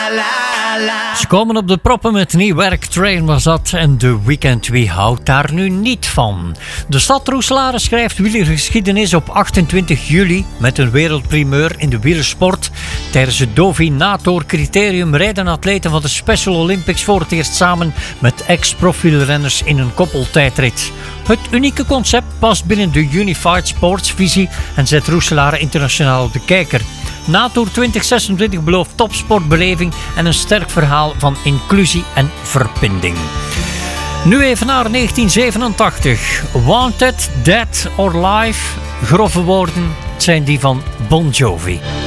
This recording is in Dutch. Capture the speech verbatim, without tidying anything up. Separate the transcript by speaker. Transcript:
Speaker 1: Ze komen op de proppen met nieuw werk, Train was dat en The Weeknd, wie houdt daar nu niet van? De stad Roeselare schrijft wielergeschiedenis op achtentwintig juli met een wereldprimeur in de wielersport. Tijdens het Dovinator criterium rijden atleten van de Special Olympics voor het eerst samen met ex-profielrenners in een koppeltijdrit. Het unieke concept past binnen de Unified Sports visie en zet Roeselare internationaal op de kijker. Natour twintig zesentwintig belooft topsportbeleving en een sterk verhaal van inclusie en verbinding. Nu even naar negentien zevenentachtig. Wanted, Dead or Alive. Grove woorden, het zijn die van Bon Jovi.